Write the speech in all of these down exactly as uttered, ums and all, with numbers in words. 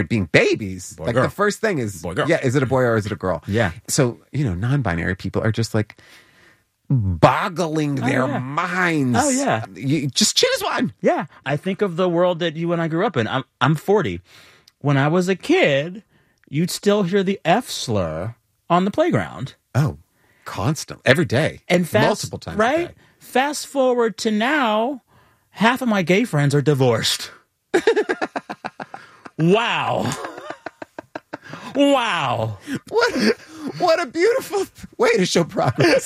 being babies. Boy, like girl. the first thing is, Boy, girl. yeah, is it a boy or is it a girl? Yeah. So, you know, non-binary people are just like boggling their oh, yeah. minds. Oh, yeah. You just choose one. Yeah. I think of the world that you and I grew up in. I'm, I'm forty. When I was a kid, you'd still hear the F slur on the playground. Oh, constant. Every day. And fast, multiple times right? a day. Fast forward to now, half of my gay friends are divorced. Wow. Wow. What, what a beautiful way to show progress.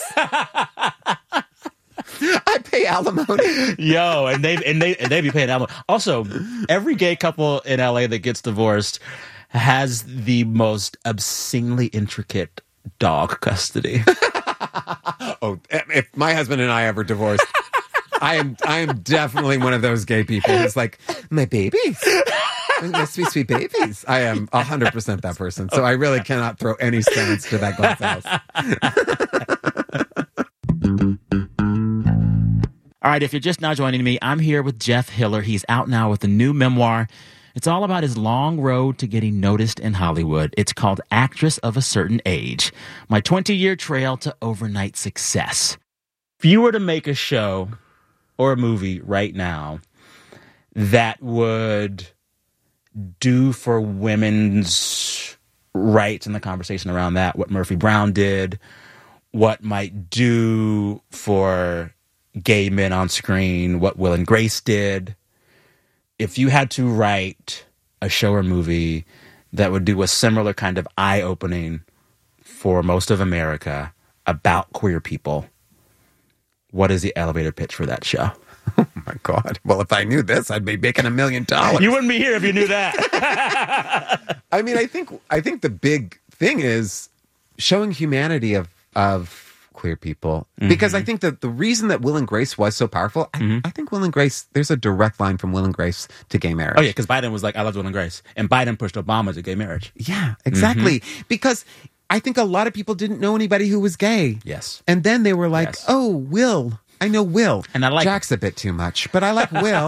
I pay alimony. Yo, and they and they and they be paying alimony. Also, every gay couple in L A that gets divorced has the most obscenely intricate dog custody. Oh, if my husband and I ever divorced, I am I am definitely one of those gay people who's like, my babies. My sweet, sweet babies. I am one hundred percent that person. So I really cannot throw any stones to that glass house. All right, if you're just now joining me, I'm here with Jeff Hiller. He's out now with a new memoir. It's all about his long road to getting noticed in Hollywood. It's called Actress of a Certain Age, my twenty-year trail to overnight success. If you were to make a show or a movie right now that would do for women's rights and the conversation around that, what Murphy Brown did, what might do for gay men on screen, what Will and Grace did. If you had to write a show or movie that would do a similar kind of eye-opening for most of America about queer people, what is the elevator pitch for that show? Oh, my God. Well, if I knew this, I'd be making a million dollars. You wouldn't be here if you knew that. I mean, I think I think the big thing is showing humanity of of queer people. Mm-hmm. Because I think that the reason that Will and Grace was so powerful, I, mm-hmm. I think Will and Grace, there's a direct line from Will and Grace to gay marriage. Oh, yeah, because Biden was like, I love Will and Grace. And Biden pushed Obama to gay marriage. Yeah, exactly. Mm-hmm. Because I think a lot of people didn't know anybody who was gay. Yes. And then they were like, yes. oh, Will. I know Will. And I like Jack's him. a bit too much, but I like Will.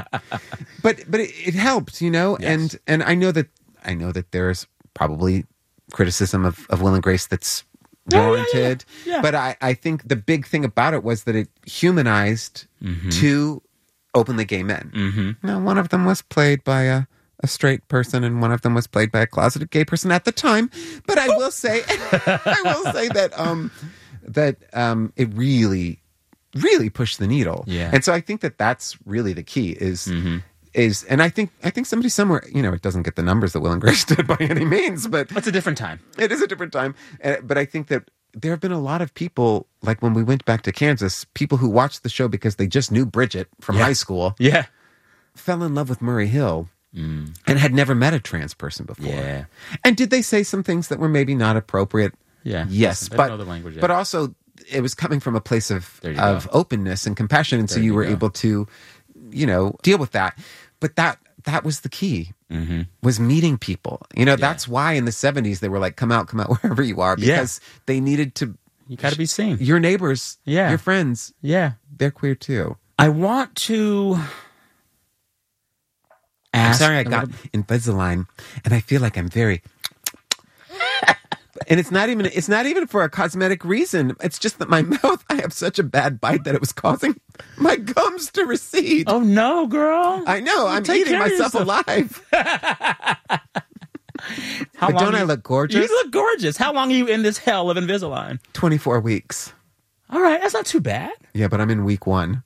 but but it, it helped, you know? Yes. And and I know that I know that there's probably criticism of, of Will and Grace that's warranted. Yeah, yeah, yeah. But I, I think the big thing about it was that it humanized mm-hmm. two openly gay men. Mm-hmm. Now, one of them was played by a, a straight person and one of them was played by a closeted gay person at the time. But I will say, I will say that um, that um, it really, really pushed the needle. Yeah. And so I think that that's really the key is... Mm-hmm. Is and I think I think somebody somewhere, you know, it doesn't get the numbers that Will and Grace did by any means, but it's a different time. It is a different time, uh, but I think that there have been a lot of people, like when we went back to Kansas, people who watched the show because they just knew Bridget from yeah. high school, yeah, fell in love with Murray Hill, mm. and had never met a trans person before. Yeah, and did they say some things that were maybe not appropriate? Yeah, yes, they but know the language yet. but also it was coming from a place of of go. openness and compassion, and there so you, you were go. able to, you know, deal with that. But that. That was the key, mm-hmm. was meeting people. You know, yeah. that's why in the seventies they were like, come out, come out wherever you are, because yeah. they needed to... You got to be seen. Your neighbors, yeah. your friends, yeah, they're queer too. I want to ask... I'm sorry I got little... Invisalign, and I feel like I'm very... And it's not even it's not even for a cosmetic reason. It's just that my mouth, I have such a bad bite that it was causing my gums to recede. Oh no, girl. I know. I'm eating myself alive. How but don't I look gorgeous? You look gorgeous. How long are you in this hell of Invisalign? twenty-four weeks. All right, that's not too bad. Yeah, but I'm in week one.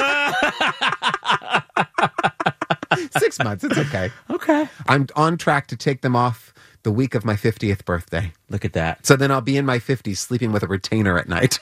Six months, it's okay. Okay. I'm on track to take them off the week of my fiftieth birthday. Look at that. So then I'll be in my fifties sleeping with a retainer at night.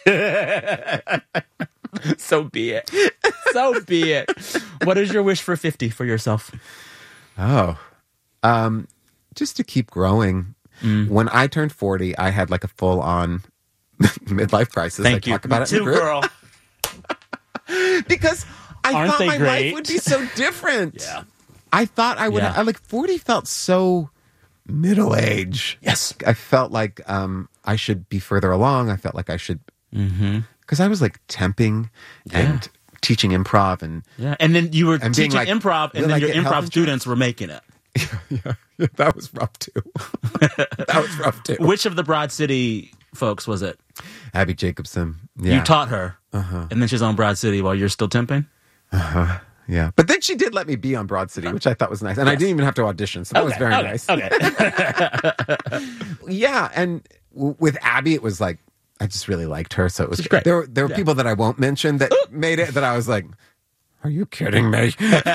So be it. So be it. What is your wish for fifty for yourself? Oh, um, just to keep growing. Mm. When I turned forty, I had like a full on midlife crisis. Thank I you. talk about Me it too, in the group. girl. Because I Aren't thought they my great? life would be so different. Yeah. I thought I would. Yeah. I, like forty felt so middle age. Yes. I felt like um, I should be further along. I felt like I should, because mm-hmm. I was like temping yeah. and teaching improv and yeah, and then you were and teaching like, improv, and then your improv students were making it. yeah, yeah, that was rough too. That was rough too. Which of the Broad City folks was it? Abby Jacobson. Yeah. You taught her, Uh-huh. and then she's on Broad City while you're still temping? Uh-huh. Yeah. But then she did let me be on Broad City, which I thought was nice. And I didn't even have to audition, so that was Okay, very okay, nice. Okay. Yeah, and w- with Abby, it was like, I just really liked her, so it was She's great. There, were- there were Yeah. people that I won't mention that made it that I was like, are you kidding me?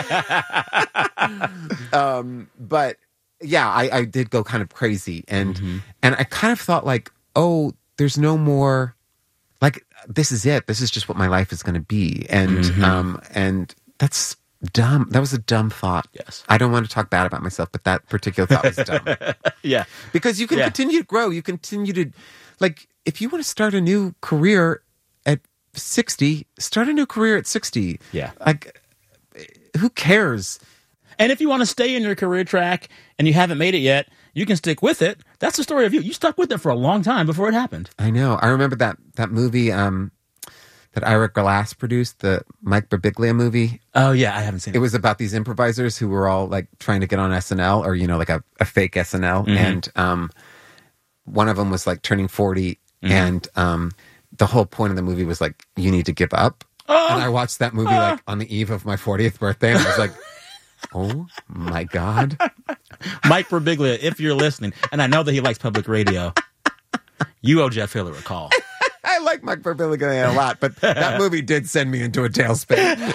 um, but yeah, I, I did go kind of crazy, and Mm-hmm. and I kind of thought like, oh, there's no more, like, this is it. This is just what my life is going to be, and Mm-hmm. um, and that's dumb. That was a dumb thought. Yes. I don't want to talk bad about myself, but that particular thought was dumb. Yeah. Because you can Yeah. continue to grow. You continue to, like, if you want to start a new career at sixty, start a new career at sixty. Yeah. Like, who cares? And if you want to stay in your career track and you haven't made it yet, you can stick with it. That's the story of you. You stuck with it for a long time before it happened. I know. I remember that that movie um, that Ira Glass produced, the Mike Birbiglia movie. Oh, yeah. I haven't seen It it. was about these improvisers who were all like trying to get on S N L, or, you know, like a, a fake S N L. Mm-hmm. And um, one of them was like turning forty. Mm-hmm. And um, the whole point of the movie was like, you need to give up. Oh. And I watched that movie like on the eve of my fortieth birthday. And I was like, oh my God. Mike Birbiglia, if you're listening, and I know that he likes public radio, you owe Jeff Hiller a call. I like Mike Birbiglia a lot, but that movie did send me into a tailspin.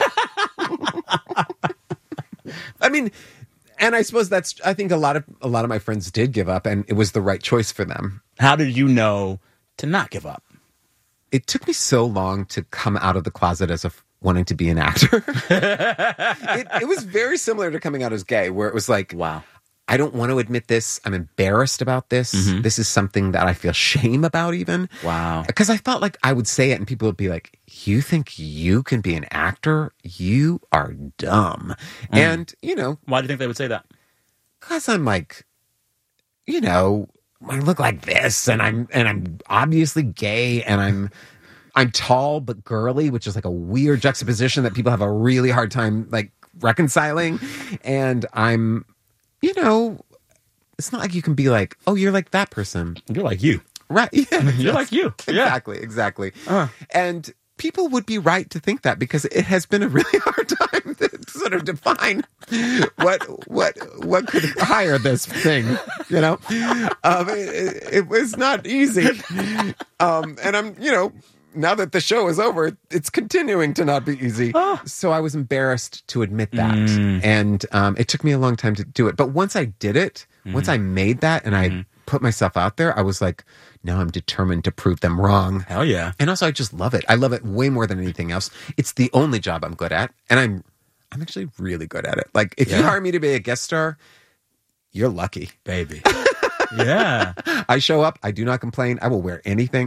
I mean, and I suppose that's, I think a lot of, a lot of my friends did give up, and it was the right choice for them. How did you know to not give up? It took me so long to come out of the closet as a f- wanting to be an actor. it, it was very similar to coming out as gay, where it was like, Wow. I don't want to admit this. I'm embarrassed about this. This is something that I feel shame about even. Wow. Because I felt like I would say it and people would be like, you think you can be an actor? You are dumb. And, you know, Why do you think they would say that? because I'm like, you know, I look like this, and I'm and I'm obviously gay, and I'm I'm tall but girly, which is like a weird juxtaposition that people have a really hard time like reconciling. And I'm, you know, it's not like you can be like, oh, you're like that person. You're like you. Right. Yeah. You're like you. Yeah. Exactly. Exactly. Uh. And people would be right to think that, because it has been a really hard time to sort of define what what what could hire this thing, you know. Um, it, it was not easy, um, and I'm, you know, now that the show is over, it's continuing to not be easy. Oh. So I was embarrassed to admit that, Mm. and um, it took me a long time to do it. But once I did it, Mm-hmm. once I made that, and I put myself out there, I was like, now I'm determined to prove them wrong. Hell yeah. And also, I just love it. I love it way more than anything else. It's the only job I'm good at, and I'm I'm actually really good at it. Like, if you Yeah. hire me to be a guest star, you're lucky. Baby. Yeah. I show up. I do not complain. I will wear anything.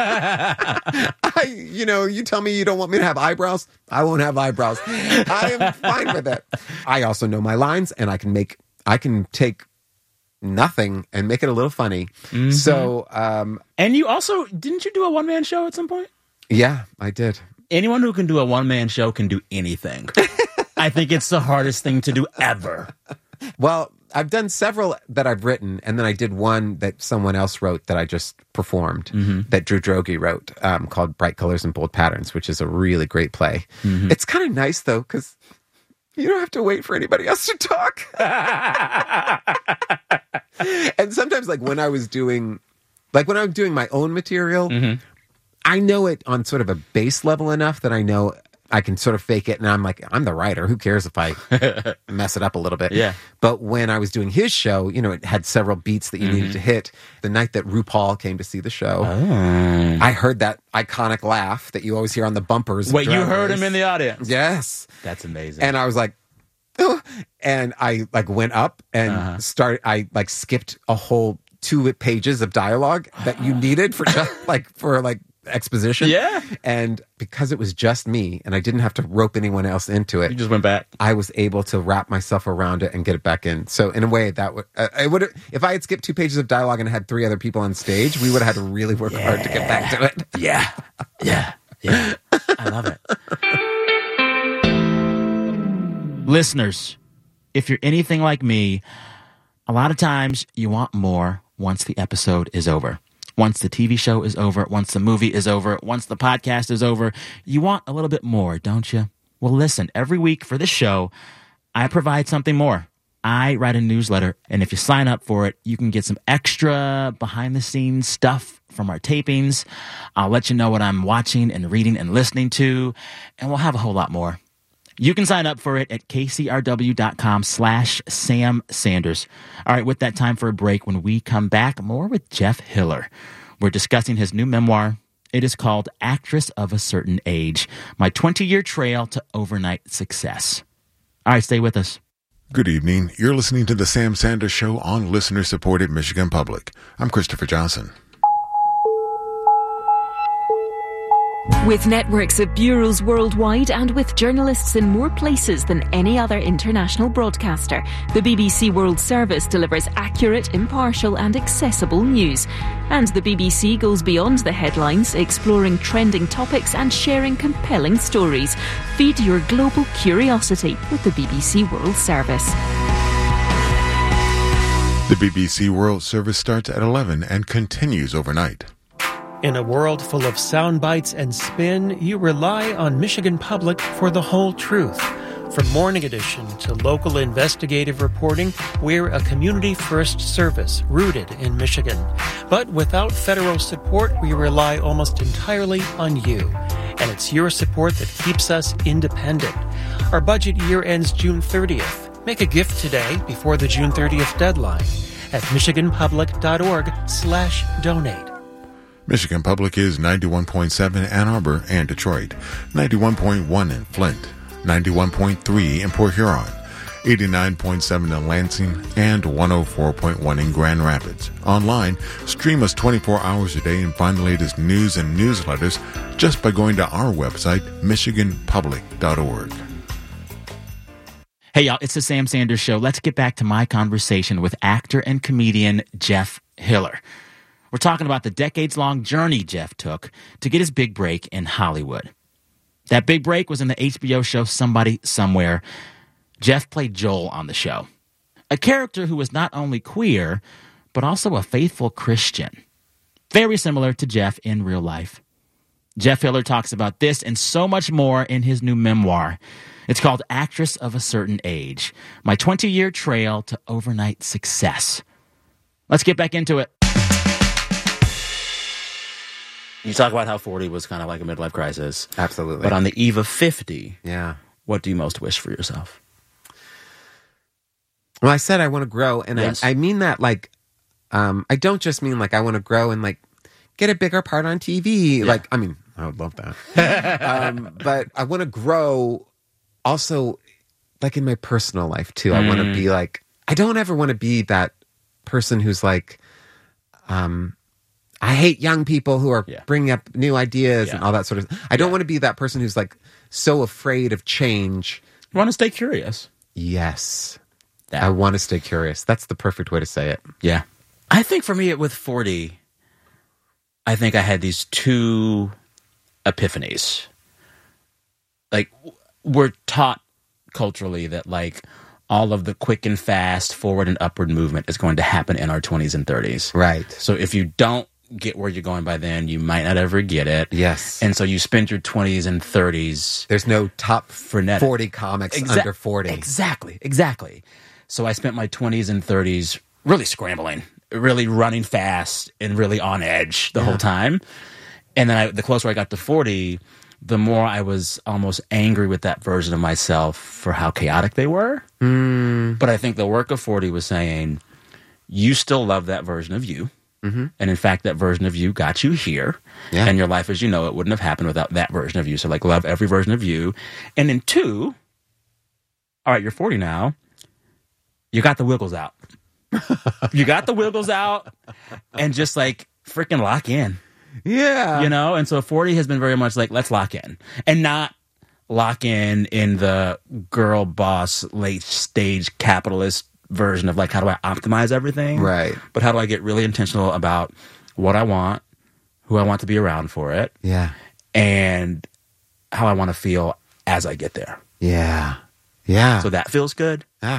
I, you know, you tell me you don't want me to have eyebrows, I won't have eyebrows. I am fine with it. I also know my lines, and I can make, I can take nothing and make it a little funny. Mm-hmm. So, um, And you also, didn't you do a one man show at some point? yeah, I did. Anyone who can do a one man show can do anything. I think it's the hardest thing to do ever. Well, I've done several that I've written, and then I did one that someone else wrote that I just performed, that Drew Droege wrote, um, called Bright Colors and Bold Patterns, which is a really great play. It's kind of nice, though, because you don't have to wait for anybody else to talk. And sometimes, like, when I was doing, like, when I'm doing my own material, I know it on sort of a base level enough that I know I can sort of fake it, and I'm like, I'm the writer. Who cares if I mess it up a little bit? Yeah. But when I was doing his show, you know, it had several beats that you needed to hit. The night that RuPaul came to see the show, I heard that iconic laugh that you always hear on the bumpers. of Wait, you Drag heard Race. him in the audience? Yes. That's amazing. And I was like, oh, and I like went up and Uh-huh. started, I like skipped a whole two pages of dialogue that you needed for just like, for like, exposition. Yeah. And because it was just me and I didn't have to rope anyone else into you it, just went back. I was able to wrap myself around it and get it back in. So in a way, that would uh, I would if I had skipped two pages of dialogue and had three other people on stage, we would have had to really work hard to get back to it. Yeah. Yeah. Yeah. I love it. Listeners, if you're anything like me, A lot of times you want more once the episode is over. Once the T V show is over, once the movie is over, once the podcast is over, you want a little bit more, don't you? Well, listen, every week for this show, I provide something more. I write a newsletter, and if you sign up for it, you can get some extra behind-the-scenes stuff from our tapings. I'll let you know what I'm watching and reading and listening to, and we'll have a whole lot more. You can sign up for it at kcrw.com slash Sam Sanders. All right, with that, time for a break. When we come back, more with Jeff Hiller. We're discussing his new memoir. It is called Actress of a Certain Age, My twenty-Year Trail to Overnight Success. All right, stay with us. Good evening. You're listening to The Sam Sanders Show on listener-supported Michigan Public. I'm Christopher Johnson. With networks of bureaus worldwide and with journalists in more places than any other international broadcaster, the B B C World Service delivers accurate, impartial and accessible news. And the B B C goes beyond the headlines, exploring trending topics and sharing compelling stories. Feed your global curiosity with the B B C World Service. The B B C World Service starts at eleven and continues overnight. In a world full of sound bites and spin, you rely on Michigan Public for the whole truth. From Morning Edition to local investigative reporting, we're a community-first service rooted in Michigan. But without federal support, we rely almost entirely on you. And it's your support that keeps us independent. Our budget year ends June thirtieth. Make a gift today before the June thirtieth deadline at michiganpublic.org slash donate. Michigan Public is ninety-one point seven Ann Arbor and Detroit, ninety-one point one in Flint, ninety-one point three in Port Huron, eighty-nine point seven in Lansing, and one oh four point one in Grand Rapids. Online, stream us twenty-four hours a day and find the latest news and newsletters just by going to our website, michigan public dot org. Hey, y'all, it's the Sam Sanders Show. Let's get back to my conversation with actor and comedian Jeff Hiller. We're talking about the decades-long journey Jeff took to get his big break in Hollywood. That big break was in the H B O show Somebody Somewhere. Jeff played Joel on the show, a character who was not only queer, but also a faithful Christian. Very similar to Jeff in real life. Jeff Hiller talks about this and so much more in his new memoir. It's called Actress of a Certain Age, My twenty-Year Trail to Overnight Success. Let's get back into it. You talk about how forty was kind of like a midlife crisis. Absolutely. But on the eve of fifty, yeah. What do you most wish for yourself? Well, I said I want to grow, and Yes. I, I mean that like, um, I don't just mean like I want to grow and like get a bigger part on T V. Yeah. Like, I mean, I would love that. um, but I want to grow also like in my personal life too. I want to be like, I don't ever want to be that person who's like, um, I hate young people who are Yeah. bringing up new ideas Yeah. and all that sort of. I don't Yeah. want to be that person who's like so afraid of change. You want to stay curious. Yes, That- I want to stay curious. That's the perfect way to say it. Yeah. I think for me, with forty, I think I had these two epiphanies. Like, w- we're taught culturally that, like, all of the quick and fast, forward and upward movement is going to happen in our twenties and thirties. Right. So if you don't get where you're going by then, you might not ever get it. Yes. And so you spend your twenties and thirties There's no top frenetic. forty comics Exa- under forty. Exactly, exactly. So I spent my twenties and thirties really scrambling, really running fast and really on edge the whole time. And then I, the closer I got to forty, the more I was almost angry with that version of myself for how chaotic they were. Mm. But I think the work of forty was saying, you still love that version of you. Mm-hmm. And in fact, that version of you got you here. Yeah. And your life as you know it wouldn't have happened without that version of you. So, like, love every version of you. And then two, all right, you're forty now. You got the wiggles out. You got the wiggles out and just, like, freaking lock in. Yeah. You know? And so forty has been very much like, let's lock in. And not lock in in the girl boss, late stage capitalist version of, like, how do I optimize everything? Right. But how do I get really intentional about what I want, who I want to be around for it, Yeah. and how I want to feel as I get there. Yeah. Yeah. So that feels good. yeah.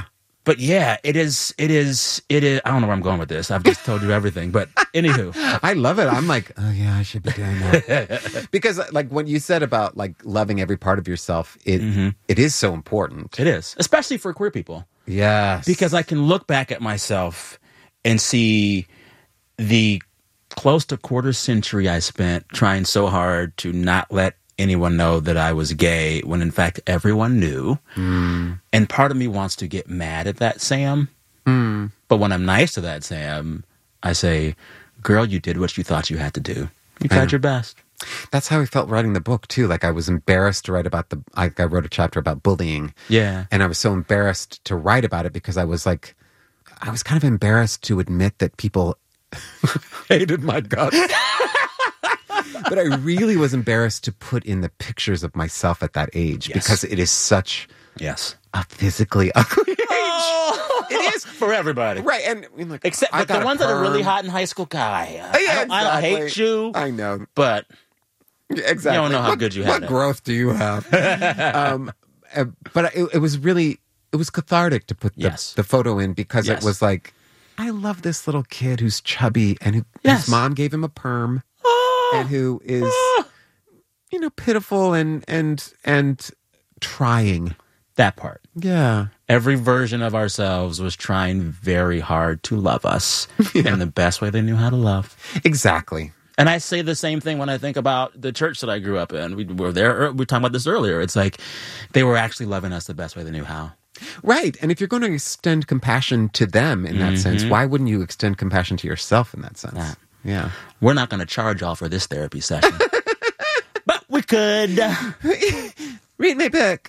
but yeah, it is, it is, it is, I don't know where I'm going with this. I've just told you everything, but anywho. I love it. I'm like, oh yeah, I should be doing that. Because like what you said about like loving every part of yourself, it mm-hmm. it is so important. It is, especially for queer people. Yes. Because I can look back at myself and see the close to quarter century I spent trying so hard to not let anyone know that I was gay when in fact everyone knew. Mm. And part of me wants to get mad at that Sam. Mm. But when I'm nice to that Sam, I say, girl, you did what you thought you had to do. You tried your best. That's how I felt writing the book too. Like I was embarrassed to write about the, I, I wrote a chapter about bullying. Yeah. And I was so embarrassed to write about it because I was like, I was kind of embarrassed to admit that people hated my guts. But I really was embarrassed to put in the pictures of myself at that age yes. because it is such yes. a physically ugly age. Oh, it is for everybody. Right. And I mean, like, except but the ones that are really hot in high school, guy. Oh, yeah, I, exactly. I hate you. I know. But exactly. you don't know how what, good you have What it. growth do you have? um, uh, but it, it was really, it was cathartic to put the, yes. the photo in because yes. it was like, I love this little kid who's chubby and who, yes. whose mom gave him a perm. And who is, you know, pitiful and and and trying. That part. Yeah. Every version of ourselves was trying very hard to love us yeah. in the best way they knew how to love. Exactly. And I say the same thing when I think about the church that I grew up in. We were there. We were talking about this earlier. It's like they were actually loving us the best way they knew how. Right. And if you're going to extend compassion to them in that mm-hmm. sense, why wouldn't you extend compassion to yourself in that sense? Yeah. Yeah. We're not going to charge y'all for this therapy session. But we could. Read my book.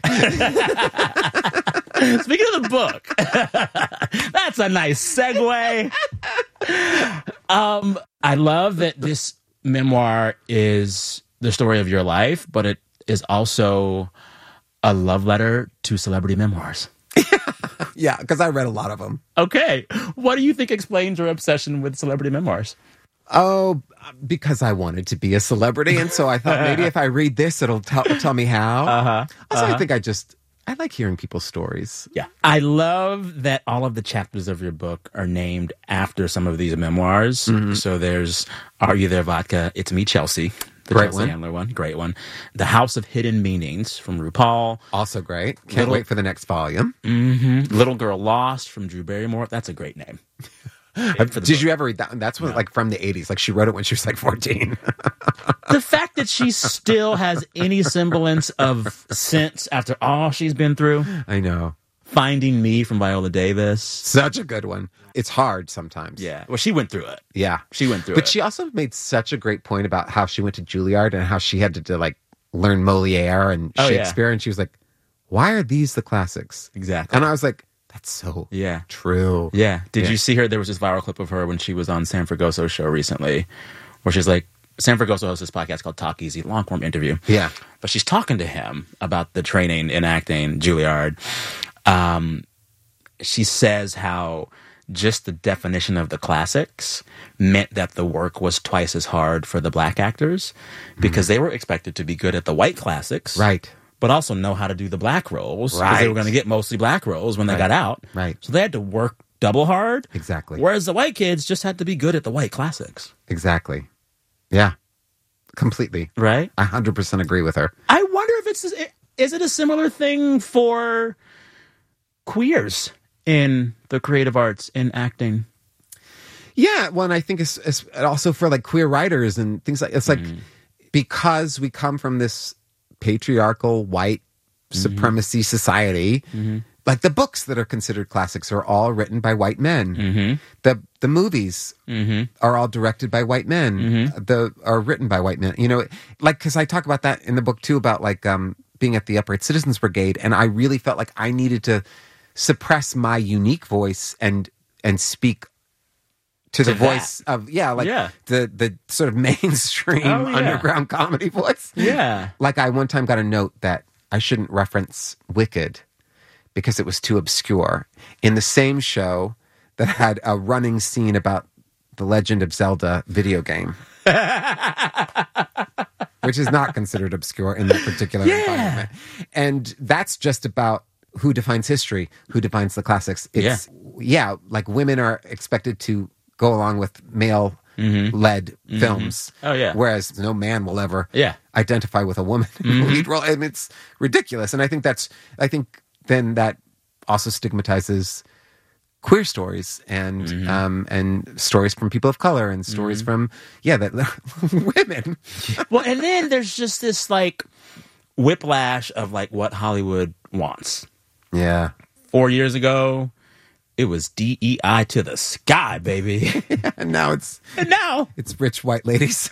Speaking of the book, that's a nice segue. Um, I love that this memoir is the story of your life, but it is also a love letter to celebrity memoirs. Yeah, because I read a lot of them. Okay. What do you think explains your obsession with celebrity memoirs? Oh, because I wanted to be a celebrity, and so I thought maybe if I read this, it'll tell tell me how. Uh-huh. Also, uh-huh. I think I just I like hearing people's stories. Yeah, I love that all of the chapters of your book are named after some of these memoirs. Mm-hmm. So there's "Are You There, Vodka?" It's Me, Chelsea. The great Chelsea one. Handler one, great one. The House of Hidden Meanings from RuPaul, also great. Can't Little, wait for the next volume. Mm-hmm. Little Girl Lost from Drew Barrymore. That's a great name. Did book. You ever read that? That's what, no. like from the eighties. Like she wrote it when she was like fourteen. The fact that she still has any semblance of sense after all she's been through. I know. Finding Me from Viola Davis. Such a good one. It's hard sometimes. Yeah. Well, she went through it. Yeah. She went through but it. But she also made such a great point about how she went to Juilliard and how she had to, to like learn Moliere and oh, Shakespeare. Yeah. And she was like, why are these the classics? Exactly. And I was like, that's so yeah. true. Yeah. Did yeah. you see her? There was this viral clip of her when she was on San Fragoso's show recently where she's like, San Fragoso hosts this podcast called Talk Easy, long-form interview. Yeah. But she's talking to him about the training in acting, Juilliard. Um, she says how just the definition of the classics meant that the work was twice as hard for the black actors because mm-hmm. they were expected to be good at the white classics. Right. But also know how to do the black roles because right. they were going to get mostly black roles when they right. got out. Right. So they had to work double hard. Exactly. Whereas the white kids just had to be good at the white classics. Exactly. Yeah. Completely. Right? I one hundred percent agree with her. I wonder if it's... Is it a similar thing for queers in the creative arts, in acting? Yeah. Well, and I think it's, it's also for like queer writers and things like... It's like mm. because we come from this patriarchal white mm-hmm. supremacy society... Mm-hmm. Like the books that are considered classics are all written by white men. Mm-hmm. The the movies mm-hmm. are all directed by white men. Mm-hmm. The are written by white men. You know, like because I talk about that in the book too about like um, being at the Upright Citizens Brigade, and I really felt like I needed to suppress my unique voice and and speak to, to the that. voice of yeah, like yeah. the the sort of mainstream oh, yeah. underground comedy voice. Yeah, like I one time got a note that I shouldn't reference Wicked because it was too obscure, in the same show that had a running scene about the Legend of Zelda video game. Which is not considered obscure in that particular yeah. environment. And that's just about who defines history, who defines the classics. It's, yeah. yeah, like women are expected to go along with male Mm-hmm. led mm-hmm. films. Oh, yeah. Whereas no man will ever yeah. identify with a woman in mm-hmm. the lead role. And it's ridiculous. And I think that's, I think then that also stigmatizes queer stories and, mm-hmm. um, and stories from people of color and stories mm-hmm. from, yeah, that women. Well, and then there's just this like whiplash of like what Hollywood wants. Yeah. Four years ago, it was D E I to the sky, baby. Yeah, and now it's... And now... It's rich white ladies.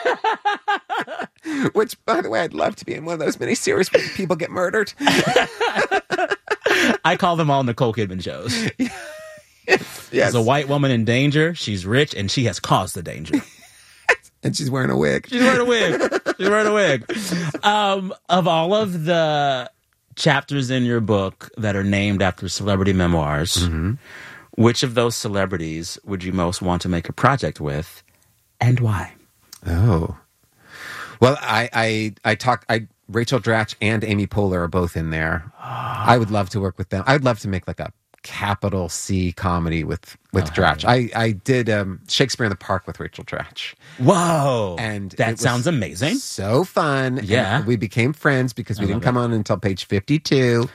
Which, by the way, I'd love to be in one of those miniseries where people get murdered. I call them all Nicole Kidman shows. Yes. Yes. There's a white woman in danger. She's rich, and she has caused the danger. And she's wearing a wig. She's wearing a wig. She's wearing a wig. Um, of all of the... chapters in your book that are named after celebrity memoirs, mm-hmm. which of those celebrities would you most want to make a project with, and why? Oh, well, I I I talk. I Rachel Dratch and Amy Poehler are both in there. I would love to work with them. I'd love to make like a capital C comedy with with oh, Dratch. I I did um, Shakespeare in the Park with Rachel Dratch. Whoa, and that sounds amazing. So fun. Yeah, and we became friends because we I didn't come it. on until page fifty-two.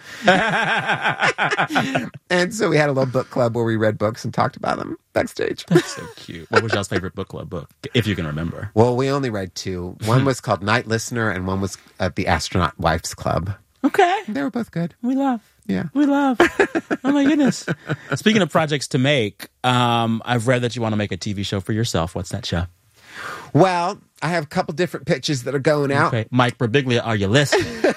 And so we had a little book club where we read books and talked about them backstage. That's so cute. What was y'all's favorite book club book, if you can remember? Well, we only read two. One was called Night Listener, and one was at the Astronaut Wives Club. Okay, they were both good. We love. Yeah. We love. Oh, my goodness. Speaking of projects to make, um, I've read that you want to make a T V show for yourself. What's that show? Well, I have a couple different pitches that are going out. Okay. Mike Birbiglia, are you listening?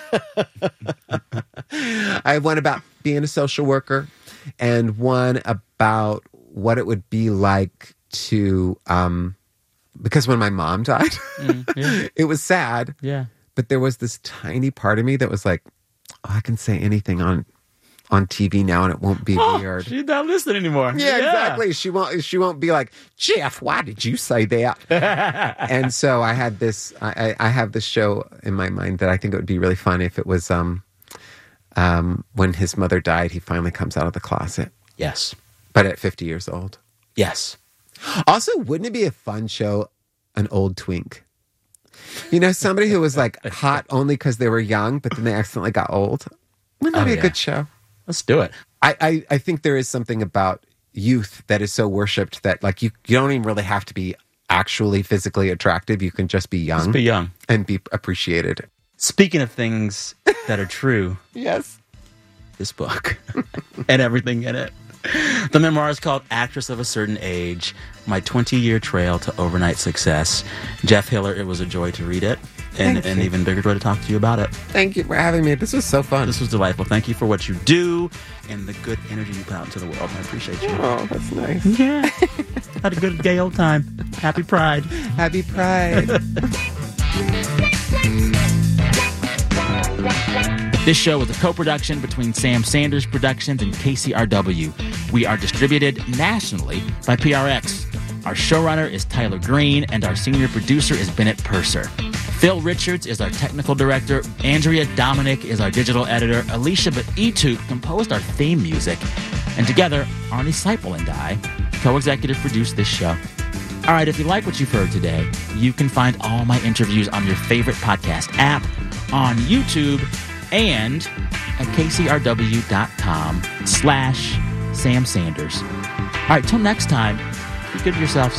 I have one about being a social worker and one about what it would be like to, um, because when my mom died, mm, yeah. it was sad. Yeah. But there was this tiny part of me that was like, oh, I can say anything on on T V now and it won't be oh, weird. She's not listening anymore. Yeah, yeah, exactly. She won't she won't be like, Jeff, why did you say that? And so I had this I, I have this show in my mind that I think it would be really fun if it was um um when his mother died, he finally comes out of the closet. Yes. But at fifty years old. Yes. Also, wouldn't it be a fun show, an old twink? You know, somebody who was like hot only because they were young, but then they accidentally got old. Wouldn't that oh, be a yeah. good show? Let's do it. I, I, I think there is something about youth that is so worshipped that like you, you don't even really have to be actually physically attractive. You can just be young. Just be young. And be appreciated. Speaking of things that are true. Yes. This book and everything in it. The memoir is called Actress of a Certain Age, My twenty-Year Trail to Overnight Success. Jeff Hiller, it was a joy to read it, and an even bigger joy to talk to you about it. Thank you for having me. This was so fun. This was delightful. Thank you for what you do and the good energy you put out into the world. I appreciate you. Oh, that's nice. Yeah. Had a good gay old time. Happy Pride. Happy Pride. This show is a co-production between Sam Sanders Productions and K C R W. We are distributed nationally by P R X. Our showrunner is Tyler Green, and our senior producer is Bennett Purser. Phil Richards is our technical director. Andrea Dominic is our digital editor. Alicia Baitu composed our theme music. And together, Arnie Seipel and I co-executive produced this show. All right, if you like what you've heard today, you can find all my interviews on your favorite podcast app, on YouTube, and at kcrw.com slash Sam Sanders. All right, till next time, be good to yourselves.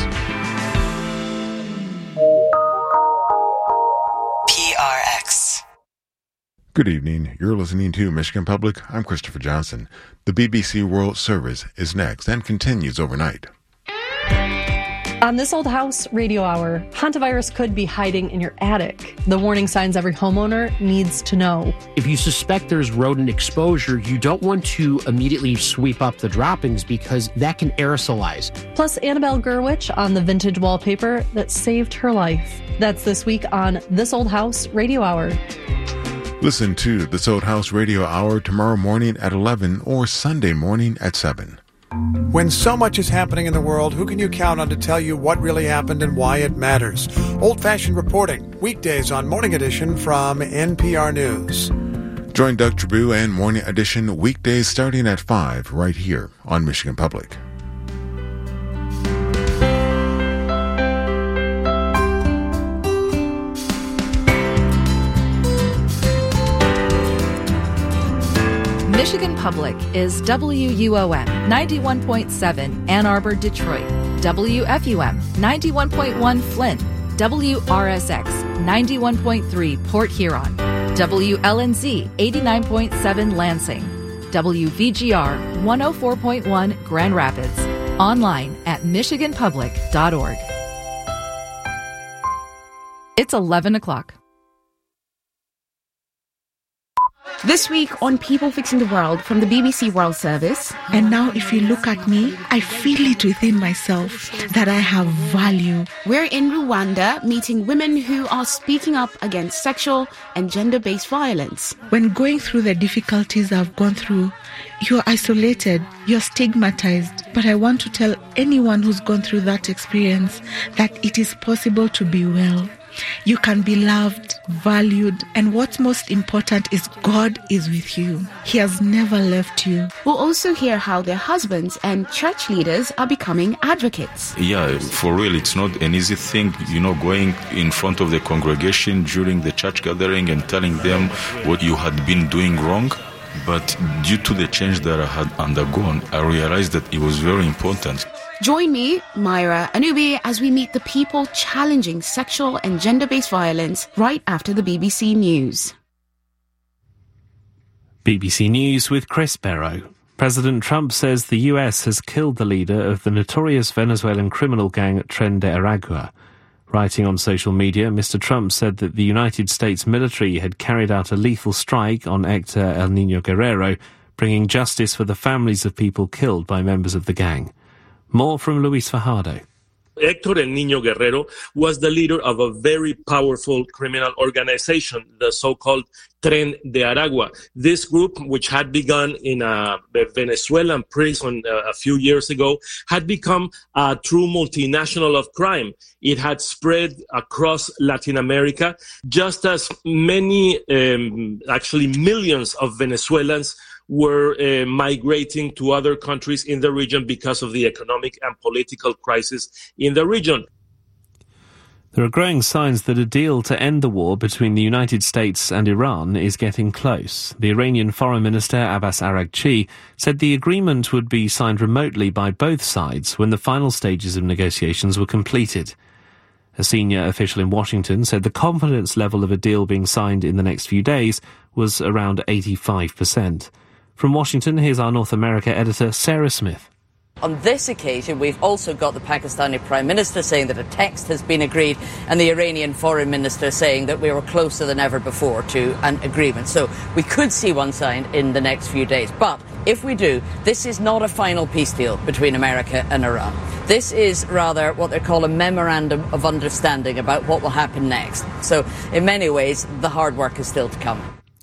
P R X. Good evening. You're listening to Michigan Public. I'm Christopher Johnson. The B B C World Service is next and continues overnight. On This Old House Radio Hour, hantavirus could be hiding in your attic. The warning signs every homeowner needs to know. If you suspect there's rodent exposure, you don't want to immediately sweep up the droppings because that can aerosolize. Plus, Annabelle Gurwitch on the vintage wallpaper that saved her life. That's this week on This Old House Radio Hour. Listen to This Old House Radio Hour tomorrow morning at eleven or Sunday morning at seven. When so much is happening in the world, who can you count on to tell you what really happened and why it matters? Old-fashioned reporting, weekdays on Morning Edition from N P R News. Join Doug Trabue and Morning Edition weekdays starting at five right here on Michigan Public. Michigan Public is W U O M ninety-one point seven Ann Arbor, Detroit, W F U M ninety-one point one Flint, W R S X ninety-one point three Port Huron, W L N Z eighty-nine point seven Lansing, W V G R one oh four point one Grand Rapids, online at michigan public dot org. It's eleven o'clock. This week on People Fixing the World from the B B C World Service. And now if you look at me, I feel it within myself that I have value. We're in Rwanda meeting women who are speaking up against sexual and gender-based violence. When going through the difficulties I've gone through, you're isolated, you're stigmatized. But I want to tell anyone who's gone through that experience that it is possible to be well. You can be loved, valued, and what's most important is God is with you. He has never left you. We'll also hear how their husbands and church leaders are becoming advocates. Yeah, for real, it's not an easy thing, you know, going in front of the congregation during the church gathering and telling them what you had been doing wrong. But due to the change that I had undergone, I realized that it was very important. Join me, Myra Anubi, as we meet the people challenging sexual and gender-based violence right after the B B C News. B B C News with Chris Barrow. President Trump says the U S has killed the leader of the notorious Venezuelan criminal gang Tren de Aragua. Writing on social media, Mister Trump said that the United States military had carried out a lethal strike on Hector El Niño Guerrero, bringing justice for the families of people killed by members of the gang. More from Luis Fajardo. Hector El Niño Guerrero was the leader of a very powerful criminal organization, the so-called Tren de Aragua. This group, which had begun in a Venezuelan prison uh, a few years ago, had become a true multinational of crime. It had spread across Latin America, just as many, um, actually millions of Venezuelans were uh, migrating to other countries in the region because of the economic and political crisis in the region. There are growing signs that a deal to end the war between the United States and Iran is getting close. The Iranian Foreign Minister Abbas Araghchi said the agreement would be signed remotely by both sides when the final stages of negotiations were completed. A senior official in Washington said the confidence level of a deal being signed in the next few days was around eighty-five percent. From Washington, here's our North America editor, Sarah Smith. On this occasion, we've also got the Pakistani Prime Minister saying that a text has been agreed and the Iranian Foreign Minister saying that we were closer than ever before to an agreement. So we could see one signed in the next few days. But if we do, this is not a final peace deal between America and Iran. This is rather what they call a memorandum of understanding about what will happen next. So in many ways, the hard work is still to come.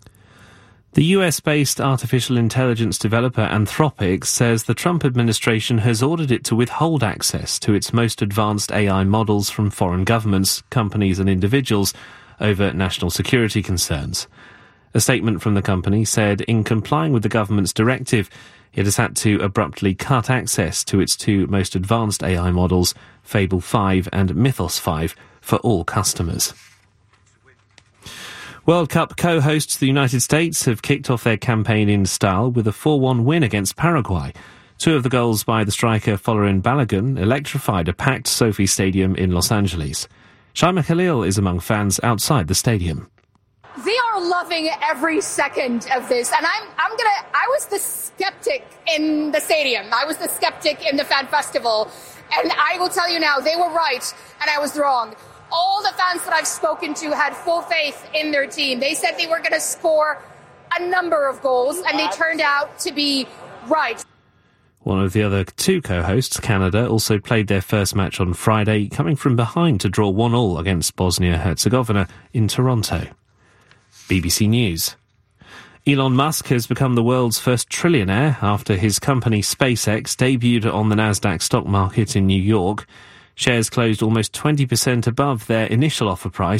The U S-based artificial intelligence developer Anthropic says the Trump administration has ordered it to withhold access to its most advanced A I models from foreign governments, companies and individuals over national security concerns. A statement from the company said in complying with the government's directive, it has had to abruptly cut access to its two most advanced A I models, Fable five and Mythos five, for all customers. World Cup co-hosts the United States have kicked off their campaign in style with a four one win against Paraguay. Two of the goals by the striker Folarin Balogun electrified a packed SoFi Stadium in Los Angeles. Shaima Khalil is among fans outside the stadium. They are loving every second of this, and I'm I'm gonna. I was the skeptic in the stadium. I was the skeptic in the fan festival, and I will tell you now, they were right, and I was wrong. All the fans that I've spoken to had full faith in their team. They said they were going to score a number of goals, and they turned out to be right. One of the other two co-hosts, Canada, also played their first match on Friday, coming from behind to draw one all against Bosnia-Herzegovina in Toronto. B B C News. Elon Musk has become the world's first trillionaire after his company SpaceX debuted on the Nasdaq stock market in New York. Shares closed almost twenty percent above their initial offer price.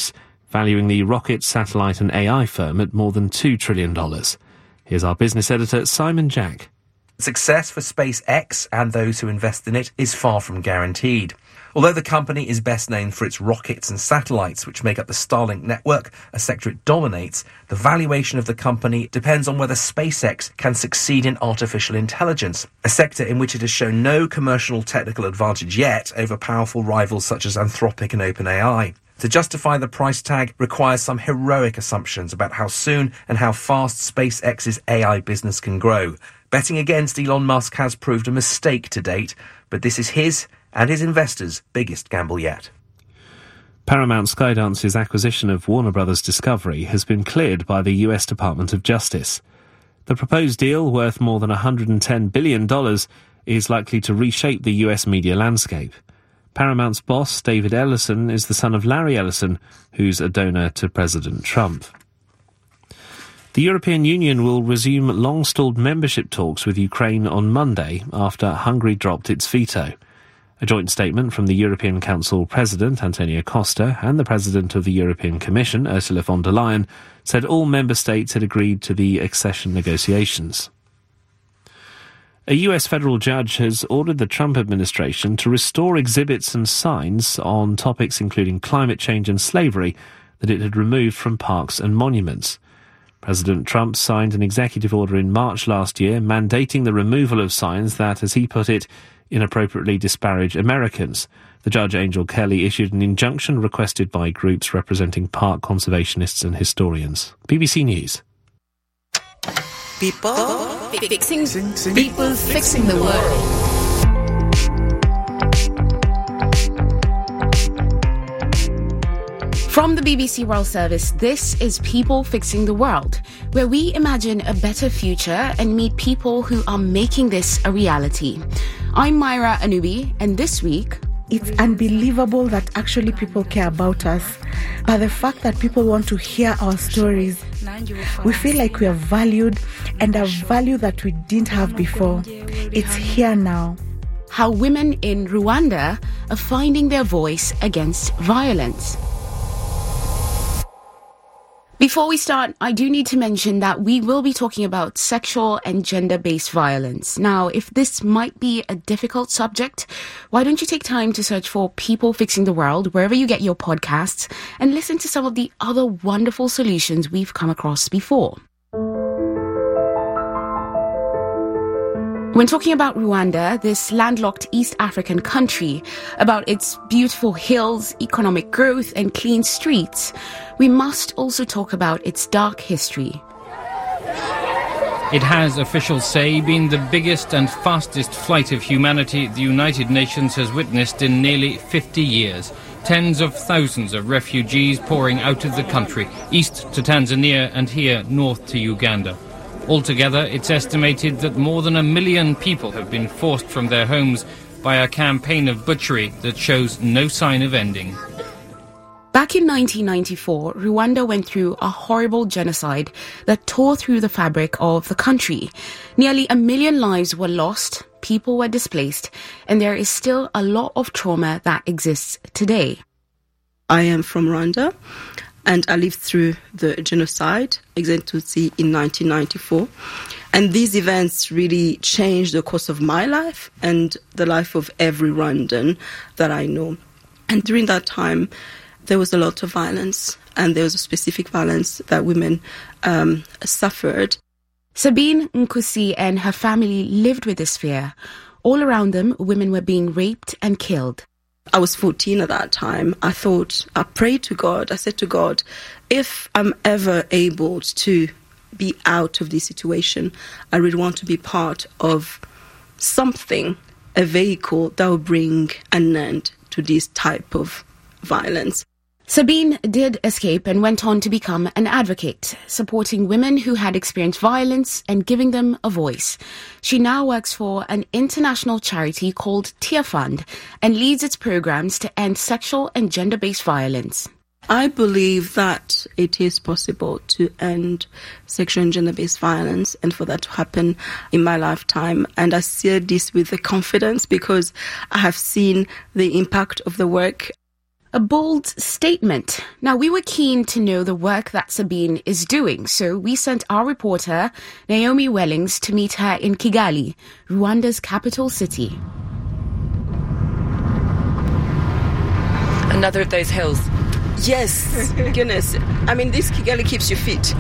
valuing the rocket, satellite and A I firm at more than two trillion dollars. Here's our business editor, Simon Jack. Success for SpaceX and those who invest in it is far from guaranteed. Although the company is best known for its rockets and satellites, which make up the Starlink network, a sector it dominates, the valuation of the company depends on whether SpaceX can succeed in artificial intelligence, a sector in which it has shown no commercial technical advantage yet over powerful rivals such as Anthropic and OpenAI. To justify the price tag requires some heroic assumptions about how soon and how fast SpaceX's A I business can grow. Betting against Elon Musk has proved a mistake to date, but this is his and his investors' biggest gamble yet. Paramount Skydance's acquisition of Warner Brothers Discovery has been cleared by the U S Department of Justice. The proposed deal, worth more than one hundred ten billion dollars, is likely to reshape the U S media landscape. Paramount's boss, David Ellison, is the son of Larry Ellison, who's a donor to President Trump. The European Union will resume long-stalled membership talks with Ukraine on Monday after Hungary dropped its veto. A joint statement from the European Council President, Antonio Costa, and the President of the European Commission, Ursula von der Leyen, said all member states had agreed to the accession negotiations. A U S federal judge has ordered the Trump administration to restore exhibits and signs on topics including climate change and slavery that it had removed from parks and monuments. President Trump signed an executive order in March last year mandating the removal of signs that, as he put it, inappropriately disparage Americans. The judge, Angel Kelly, issued an injunction requested by groups representing park conservationists and historians. B B C News. People fixing, people fixing the world. From the B B C World Service, this is People Fixing the World, where we imagine a better future and meet people who are making this a reality. I'm Myra Anubi, and this week... It's unbelievable that actually people care about us. But the fact that people want to hear our stories, we feel like we are valued and a value that we didn't have before. It's here now. How women in Rwanda are finding their voice against violence. Before we start, I do need to mention that we will be talking about sexual and gender-based violence. Now, if this might be a difficult subject, why don't you take time to search for People Fixing the World wherever you get your podcasts and listen to some of the other wonderful solutions we've come across before. When talking about Rwanda, this landlocked East African country, about its beautiful hills, economic growth, and clean streets, we must also talk about its dark history. It has, officials say, been the biggest and fastest flight of humanity the United Nations has witnessed in nearly fifty years. Tens of thousands of refugees pouring out of the country, east to Tanzania and here north to Uganda. Altogether, it's estimated that more than a million people have been forced from their homes by a campaign of butchery that shows no sign of ending. Back in nineteen ninety-four, Rwanda went through a horrible genocide that tore through the fabric of the country. Nearly a million lives were lost, people were displaced, and there is still a lot of trauma that exists today. I am from Rwanda, and I lived through the genocide, Hutu Tutsi, in nineteen ninety-four. And these events really changed the course of my life and the life of every Rwandan that I know. And during that time, there was a lot of violence, and there was a specific violence that women um, suffered. Sabine Nkusi and her family lived with this fear. All around them, women were being raped and killed. I was fourteen at that time. I thought, I prayed to God. I said to God, if I'm ever able to be out of this situation, I really want to be part of something, a vehicle that will bring an end to this type of violence. Sabine did escape and went on to become an advocate, supporting women who had experienced violence and giving them a voice. She now works for an international charity called Tear Fund and leads its programs to end sexual and gender-based violence. I believe that it is possible to end sexual and gender-based violence, and for that to happen in my lifetime. And I say this with the confidence because I have seen the impact of the work. A bold statement. Now, we were keen to know the work that Sabine is doing, so we sent our reporter, Naomi Wellings, to meet her in Kigali, Rwanda's capital city. Another of those hills. Yes, goodness. I mean, this Kigali keeps you fit.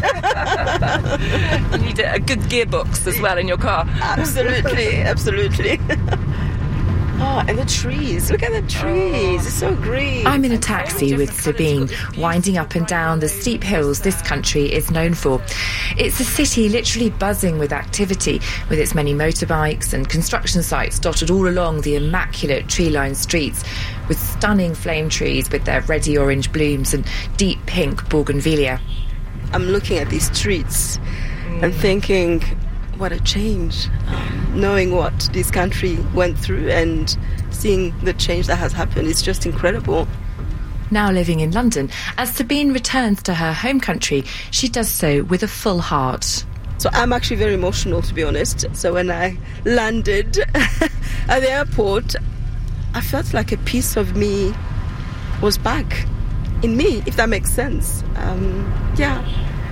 You need a, a good gearbox as well in your car. Absolutely, absolutely. Oh, and the trees. Look at the trees. It's so green. I'm in a taxi with Sabine, winding up and down the steep hills this country is known for. It's a city literally buzzing with activity, with its many motorbikes and construction sites dotted all along the immaculate tree-lined streets, with stunning flame trees with their reddy orange blooms and deep pink bougainvillea. I'm looking at these streets mm. and thinking, what a change. Um, knowing what this country went through and seeing the change that has happened is just incredible. Now living in London, as Sabine returns to her home country, she does so with a full heart. So I'm actually very emotional, to be honest. So when I landed at the airport, I felt like a piece of me was back in me, if that makes sense. Um, yeah.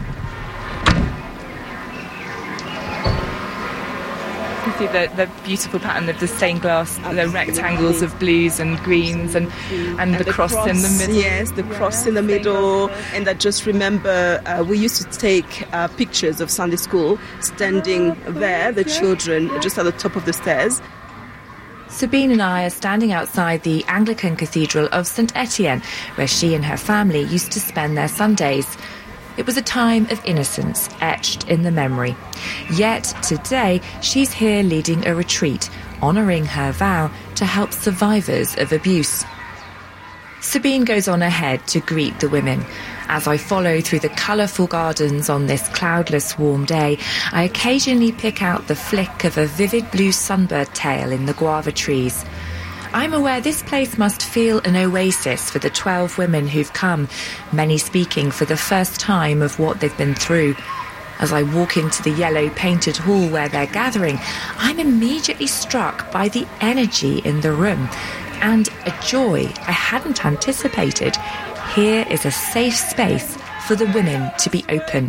You see the, the beautiful pattern of the stained glass, Absolutely. The rectangles of blues and greens and, and, and the, the cross, cross in the middle. Yes, the cross in the middle. And I just remember uh, we used to take uh, pictures of Sunday school standing there, the children, just at the top of the stairs. Sabine and I are standing outside the Anglican Cathedral of Saint Etienne, where she and her family used to spend their Sundays. It was a time of innocence etched in the memory. Yet today, she's here leading a retreat, honouring her vow to help survivors of abuse. Sabine goes on ahead to greet the women. As I follow through the colourful gardens on this cloudless, warm day, I occasionally pick out the flick of a vivid blue sunbird tail in the guava trees. I'm aware this place must feel an oasis for the twelve women who've come, many speaking for the first time of what they've been through. As I walk into the yellow painted hall where they're gathering, I'm immediately struck by the energy in the room and a joy I hadn't anticipated. Here is a safe space for the women to be open